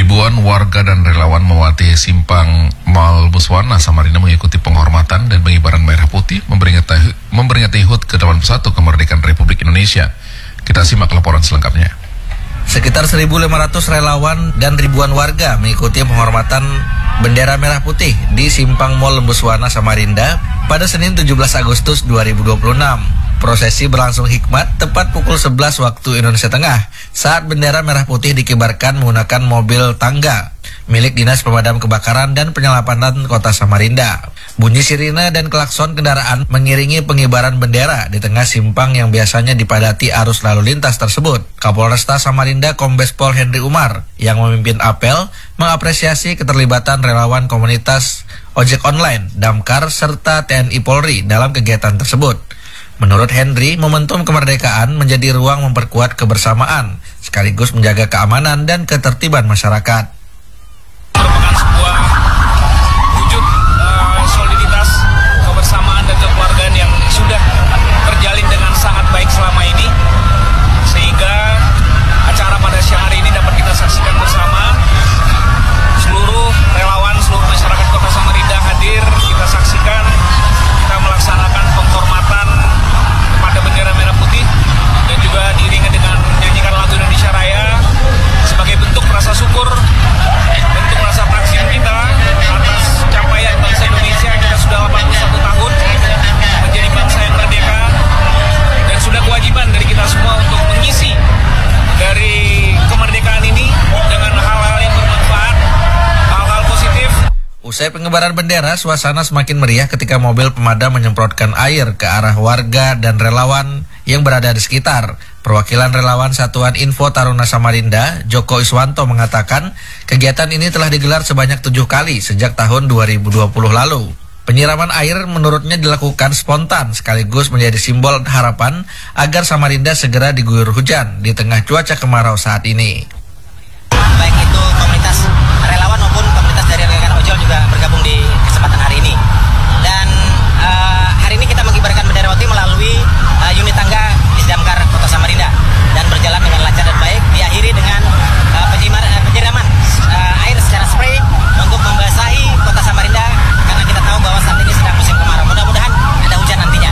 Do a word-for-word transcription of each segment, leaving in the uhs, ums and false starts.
Ribuan warga dan relawan melewati simpang Mall Buswana, Samarinda mengikuti penghormatan dan pengibaran merah putih memperingati, memperingati H U T ke delapan puluh satu kemerdekaan Republik Indonesia. Kita simak laporan selengkapnya. Sekitar seribu lima ratus relawan dan ribuan warga mengikuti penghormatan bendera merah putih di simpang Mall Buswana, Samarinda pada Senin tujuh belas Agustus dua ribu dua puluh enam. Prosesi berlangsung hikmat tepat pukul sebelas waktu Indonesia Tengah saat bendera merah putih dikibarkan menggunakan mobil tangga milik Dinas Pemadam Kebakaran dan Penyelamatan Kota Samarinda. Bunyi sirine dan klakson kendaraan mengiringi pengibaran bendera di tengah simpang yang biasanya dipadati arus lalu lintas tersebut. Kapolresta Samarinda Kombes Pol Henry Umar yang memimpin apel mengapresiasi keterlibatan relawan komunitas ojek online, Damkar, serta T N I Polri dalam kegiatan tersebut. Menurut Henry, momentum kemerdekaan menjadi ruang memperkuat kebersamaan, sekaligus menjaga keamanan dan ketertiban masyarakat. Merupakan sebuah wujud uh, soliditas, kebersamaan dan kekeluargaan yang sudah terjalin dengan sangat baik selama ini, sehingga acara pada siang hari ini dapat kita saksikan bersama. Seluruh relawan, seluruh masyarakat Kota Samarinda hadir, kita saksikan, kita melaksanakan penghormatan pada bendera merah putih dan juga diiringi dengan menyanyikan lagu Indonesia Raya sebagai bentuk rasa syukur, bentuk rasa takzim kita atas capaian bangsa Indonesia. Kita sudah delapan puluh satu tahun menjadi bangsa yang merdeka, dan sudah kewajiban dari kita semua untuk mengisi dari kemerdekaan ini dengan hal-hal yang bermanfaat, hal-hal positif. Usai pengibaran bendera, suasana semakin meriah ketika mobil pemadam menyemprotkan air ke arah warga dan relawan yang berada di sekitar. Perwakilan relawan Satuan Info Taruna Samarinda, Joko Iswanto, mengatakan kegiatan ini telah digelar sebanyak tujuh kali sejak tahun dua ribu dua puluh lalu. Penyiraman air menurutnya dilakukan spontan sekaligus menjadi simbol harapan agar Samarinda segera diguyur hujan di tengah cuaca kemarau saat ini. Baik itu komunitas relawan maupun komunitas dari rekan ojol juga bergabung di kesempatan hari ini. Dan uh, hari ini kita mengibarkan bendera putih melalui uh, unit tangga di Damkar Kota Samarinda dan berjalan dengan lancar dan baik. Diakhiri dengan uh, penyimar, uh, penyiraman uh, air secara spray untuk membasahi Kota Samarinda karena kita tahu bahwa saat ini sedang musim kemarau. Mudah-mudahan ada hujan nantinya.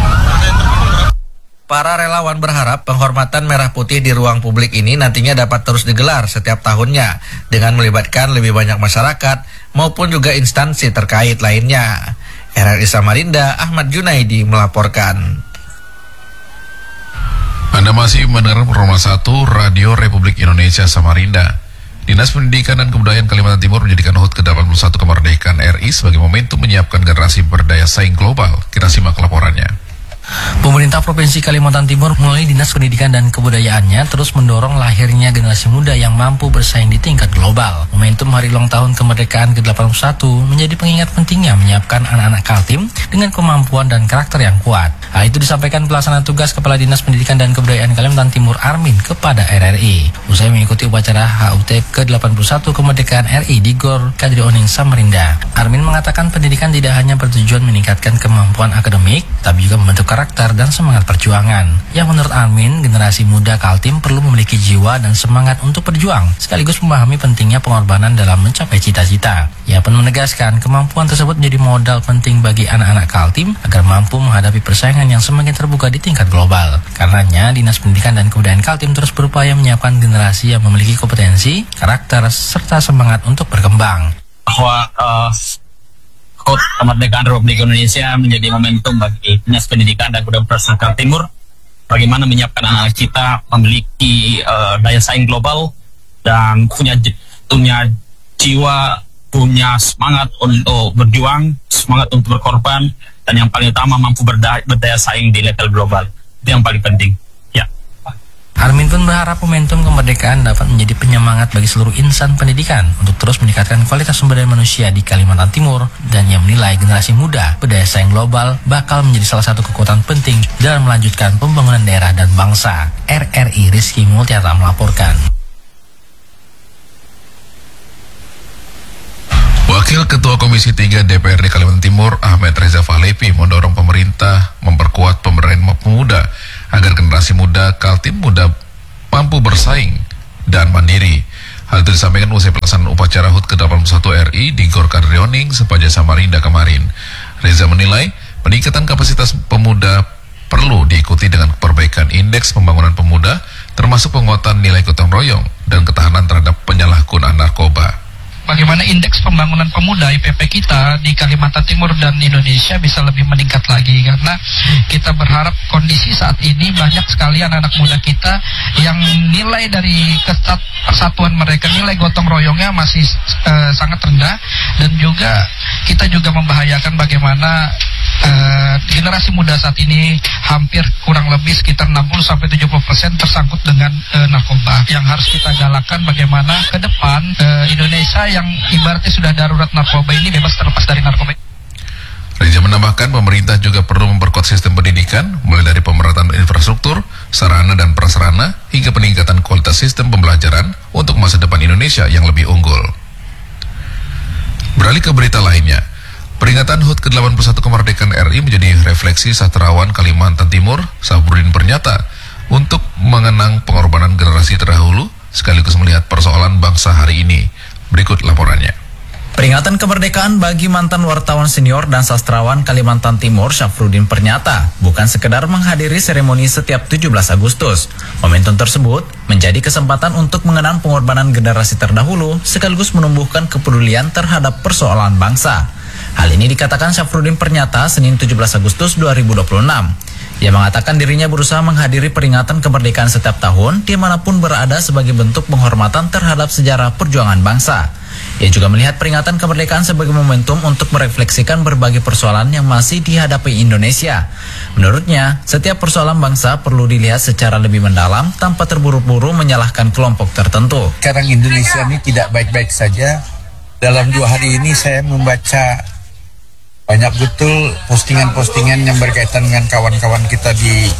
Para relawan berharap penghormatan merah putih di ruang publik ini nantinya dapat terus digelar setiap tahunnya dengan melibatkan lebih banyak masyarakat maupun juga instansi terkait lainnya. R R I Samarinda, Ahmad Junaidi melaporkan. Anda masih mendengar program satu Radio Republik Indonesia Samarinda. Dinas Pendidikan dan Kebudayaan Kalimantan Timur menjadikan H U T ke delapan puluh satu kemerdekaan R I sebagai momentum menyiapkan generasi berdaya saing global. Kita simak laporannya. Pemerintah Provinsi Kalimantan Timur melalui Dinas Pendidikan dan Kebudayaannya terus mendorong lahirnya generasi muda yang mampu bersaing di tingkat global. Momentum Hari Ulang Tahun Kemerdekaan ke delapan puluh satu menjadi pengingat pentingnya menyiapkan anak-anak Kaltim dengan kemampuan dan karakter yang kuat. Hal itu disampaikan pelaksana tugas Kepala Dinas Pendidikan dan Kebudayaan Kalimantan Timur Armin kepada R R I. Usai mengikuti upacara H U T ke delapan puluh satu Kemerdekaan R I di Gor Kadri Oning Samarinda, Armin mengatakan pendidikan tidak hanya bertujuan meningkatkan kemampuan akademik, tapi juga membentuk karakter dan semangat perjuangan. Yang menurut Armin, generasi muda Kaltim perlu memiliki jiwa dan semangat untuk berjuang, sekaligus memahami pentingnya pengorbanan dalam mencapai cita-cita. Ia pun menegaskan kemampuan tersebut menjadi modal penting bagi anak-anak Kaltim agar mampu menghadapi persaingan yang semakin terbuka di tingkat global. Karenanya, Dinas Pendidikan dan Kebudayaan Kaltim terus berupaya menyiapkan generasi yang memiliki kompetensi, karakter, serta semangat untuk berkembang. Bahwa uh... H U T Kemerdekaan Republik Indonesia menjadi momentum bagi Dinas Pendidikan dan Kebudayaan Provinsi Kalimantan Timur bagaimana menyiapkan anak-anak kita memiliki uh, daya saing global dan punya punya jiwa, punya semangat untuk berjuang, semangat untuk berkorban, dan yang paling utama mampu berdaya, berdaya saing di level global. Itu yang paling penting. Ya. Armin pun berharap momentum kemerdekaan dapat menjadi penyemangat bagi seluruh insan pendidikan untuk terus meningkatkan kualitas sumber daya manusia di Kalimantan Timur, dan yang menilai generasi muda berdaya saing global bakal menjadi salah satu kekuatan penting dalam melanjutkan pembangunan daerah dan bangsa. R R I Rizky Multiata melaporkan. Wakil Ketua Komisi tiga D P R D Kalimantan Timur, Ahmed Reza Falepi, mendorong pemerintah memperkuat pemberdayaan pemuda agar generasi muda Kaltim muda mampu bersaing dan mandiri. Hal itu disampaikan usai pelaksanaan upacara H U T ke delapan puluh satu R I di Gor Kadrioning, Sepaja Samarinda kemarin. Reza menilai peningkatan kapasitas pemuda perlu diikuti dengan perbaikan indeks pembangunan pemuda, termasuk penguatan nilai gotong royong dan ketahanan terhadap penyalahgunaan narkoba. Bagaimana indeks pembangunan pemuda I P P kita di Kalimantan Timur dan Indonesia bisa lebih meningkat lagi, karena kita berharap kondisi saat ini banyak sekali anak-anak muda kita yang nilai dari kesat persatuan mereka, nilai gotong royongnya masih uh, sangat rendah, dan juga kita juga membahayakan bagaimana uh, generasi muda saat ini hampir kurang lebih sekitar enam puluh sampai tujuh puluh persen tersangkut dengan uh, narkoba. Yang harus kita galakkan bagaimana ke depan uh, Indonesia yang ibaratnya sudah darurat narkoba ini bebas terlepas dari narkoba. Reza menambahkan pemerintah juga perlu memperkuat sistem pendidikan, mulai dari pemerataan infrastruktur, sarana dan prasarana, hingga peningkatan kualitas sistem pembelajaran untuk masa depan Indonesia yang lebih unggul. Beralih ke berita lainnya, peringatan H U T ke delapan puluh satu kemerdekaan R I menjadi refleksi sastrawan Kalimantan Timur, Syafruddin Pernyata, untuk mengenang pengorbanan generasi terdahulu, sekaligus melihat persoalan bangsa hari ini. Berikut laporannya. Peringatan kemerdekaan bagi mantan wartawan senior dan sastrawan Kalimantan Timur Syafruddin Pernyata bukan sekedar menghadiri seremoni setiap tujuh belas Agustus. Momentum tersebut menjadi kesempatan untuk mengenang pengorbanan generasi terdahulu sekaligus menumbuhkan kepedulian terhadap persoalan bangsa. Hal ini dikatakan Syafruddin Pernyata Senin tujuh belas Agustus dua ribu dua puluh enam. Ia mengatakan dirinya berusaha menghadiri peringatan kemerdekaan setiap tahun dimanapun berada sebagai bentuk penghormatan terhadap sejarah perjuangan bangsa. Ia juga melihat peringatan kemerdekaan sebagai momentum untuk merefleksikan berbagai persoalan yang masih dihadapi Indonesia. Menurutnya, setiap persoalan bangsa perlu dilihat secara lebih mendalam tanpa terburu-buru menyalahkan kelompok tertentu. Sekarang Indonesia ini tidak baik-baik saja. Dalam dua hari ini saya membaca banyak betul postingan-postingan yang berkaitan dengan kawan-kawan kita di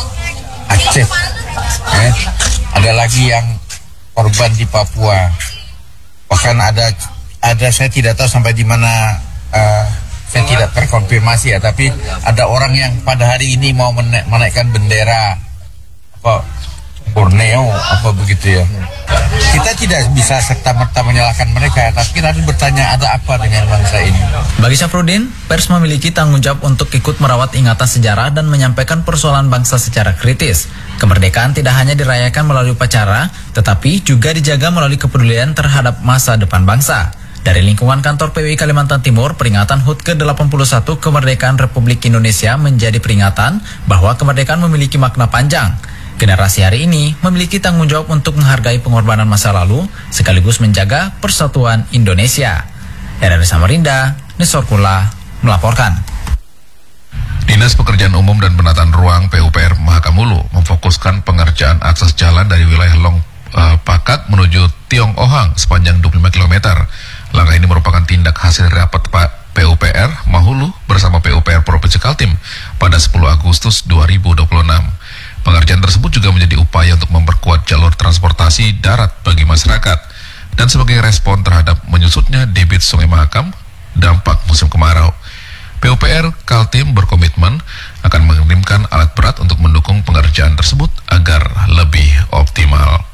Aceh. Eh, ada lagi yang korban di Papua. Bahkan ada ada saya tidak tahu sampai di mana, uh, saya tidak terkonfirmasi ya, tapi ada orang yang pada hari ini mau menaik, menaikkan bendera apa Borneo apa begitu ya. Kita tidak bisa serta-merta menyalahkan mereka, tapi kita harus bertanya ada apa dengan bangsa ini. Bagi Syafruddin, pers memiliki tanggung jawab untuk ikut merawat ingatan sejarah dan menyampaikan persoalan bangsa secara kritis. Kemerdekaan tidak hanya dirayakan melalui upacara, tetapi juga dijaga melalui kepedulian terhadap masa depan bangsa. Dari lingkungan kantor P W I Kalimantan Timur, peringatan H U T ke delapan puluh satu kemerdekaan Republik Indonesia menjadi peringatan bahwa kemerdekaan memiliki makna panjang. Generasi hari ini memiliki tanggung jawab untuk menghargai pengorbanan masa lalu, sekaligus menjaga persatuan Indonesia. R R Samarinda, Nisor Kula, melaporkan. Dinas Pekerjaan Umum dan Penataan Ruang P U P R Mahakamulu memfokuskan pengerjaan akses jalan dari wilayah Long uh, Pakak menuju Tiong Ohang sepanjang dua puluh lima kilometer. Langkah ini merupakan tindak hasil rapat P U P R Mahulu bersama P U P R Provinsi Kaltim pada sepuluh Agustus dua ribu dua puluh enam. Pengerjaan tersebut juga menjadi upaya untuk memperkuat jalur transportasi darat bagi masyarakat dan sebagai respon terhadap menyusutnya debit Sungai Mahakam dampak musim kemarau. P U P R Kaltim berkomitmen akan mengirimkan alat berat untuk mendukung pengerjaan tersebut agar lebih optimal.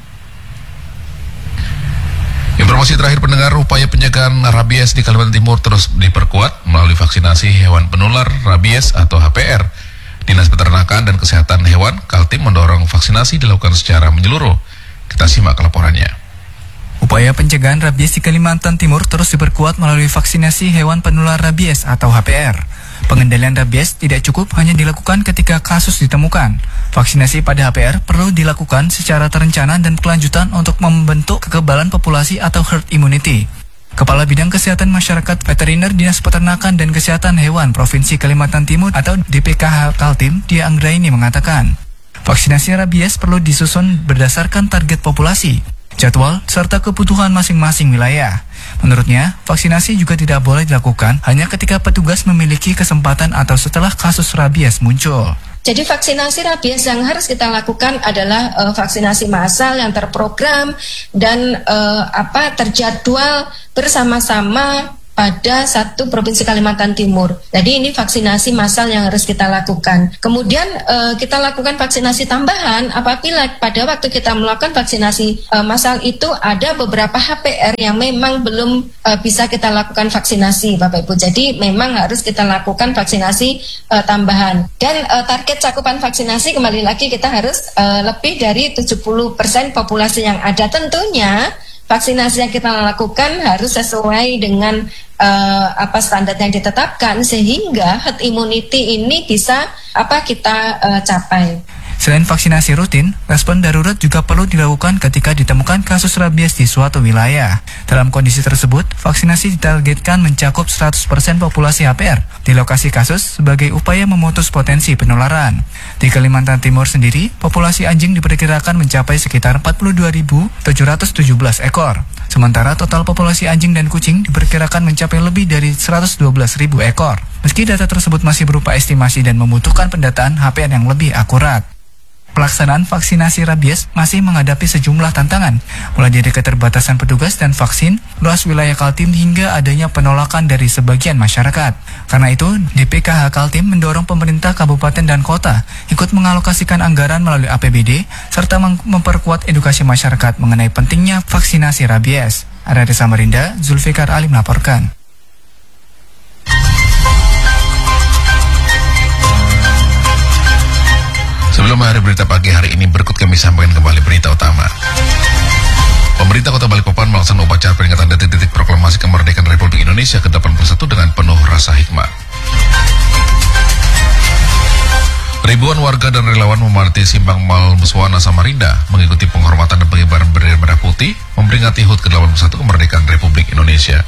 Informasi terakhir pendengar, upaya penjagaan rabies di Kalimantan Timur terus diperkuat melalui vaksinasi hewan penular rabies atau H P R. Dinas Peternakan dan Kesehatan Hewan Kaltim mendorong vaksinasi dilakukan secara menyeluruh. Kita simak laporannya. Upaya pencegahan rabies di Kalimantan Timur terus diperkuat melalui vaksinasi hewan penular rabies atau H P R. Pengendalian rabies tidak cukup hanya dilakukan ketika kasus ditemukan. Vaksinasi pada H P R perlu dilakukan secara terencana dan berkelanjutan untuk membentuk kekebalan populasi atau herd immunity. Kepala Bidang Kesehatan Masyarakat Veteriner Dinas Peternakan dan Kesehatan Hewan Provinsi Kalimantan Timur atau D P K H Kaltim, Dia Anggraini mengatakan, vaksinasi rabies perlu disusun berdasarkan target populasi, jadwal, serta kebutuhan masing-masing wilayah. Menurutnya, vaksinasi juga tidak boleh dilakukan hanya ketika petugas memiliki kesempatan atau setelah kasus rabies muncul. Jadi vaksinasi rabies yang harus kita lakukan adalah uh, vaksinasi massal yang terprogram dan uh, apa terjadwal bersama-sama pada satu provinsi Kalimantan Timur. Jadi ini vaksinasi massal yang harus kita lakukan. Kemudian uh, kita lakukan vaksinasi tambahan apabila pada waktu kita melakukan vaksinasi uh, massal itu ada beberapa H P R yang memang belum uh, bisa kita lakukan vaksinasi, Bapak Ibu. Jadi memang harus kita lakukan vaksinasi uh, tambahan. Dan uh, target cakupan vaksinasi kembali lagi kita harus uh, lebih dari tujuh puluh persen populasi yang ada. Tentunya vaksinasi yang kita lakukan harus sesuai dengan uh, apa standar yang ditetapkan sehingga herd immunity ini bisa apa kita uh, capai. Selain vaksinasi rutin, respon darurat juga perlu dilakukan ketika ditemukan kasus rabies di suatu wilayah. Dalam kondisi tersebut, vaksinasi ditargetkan mencakup seratus persen populasi H P R di lokasi kasus sebagai upaya memutus potensi penularan. Di Kalimantan Timur sendiri, populasi anjing diperkirakan mencapai sekitar empat puluh dua ribu tujuh ratus tujuh belas ekor. Sementara total populasi anjing dan kucing diperkirakan mencapai lebih dari seratus dua belas ribu ekor. Meski data tersebut masih berupa estimasi dan membutuhkan pendataan H P R yang lebih akurat. Pelaksanaan vaksinasi rabies masih menghadapi sejumlah tantangan, mulai dari keterbatasan petugas dan vaksin, luas wilayah Kaltim hingga adanya penolakan dari sebagian masyarakat. Karena itu, D P K H Kaltim mendorong pemerintah kabupaten dan kota ikut mengalokasikan anggaran melalui A P B D serta memperkuat edukasi masyarakat mengenai pentingnya vaksinasi rabies. Arya Samarinda, Zulfikar Ali melaporkan. Sebelum hari berita pagi hari ini, berikut kami sampaikan kembali berita utama. Pemerintah Kota Balikpapan melaksanakan upacara peringatan detik-detik proklamasi kemerdekaan Republik Indonesia ke delapan puluh satu dengan penuh rasa hikmat. Ribuan warga dan relawan memadati Simpang Mall Buswana Samarinda mengikuti penghormatan dan pengibaran bendera merah putih memperingati H U T ke delapan puluh satu kemerdekaan Republik Indonesia.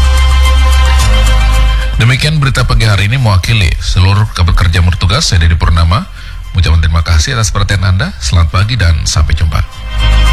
Demikian berita pagi hari ini mewakili seluruh kabit kerja bertugas, saya Dedi Purnama. Ucapan terima kasih atas perhatian Anda, selamat pagi dan sampai jumpa.